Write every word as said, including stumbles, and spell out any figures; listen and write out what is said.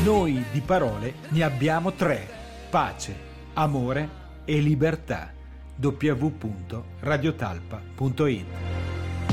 Noi di parole ne abbiamo tre: pace, amore e libertà. w w w punto radiotalpa punto it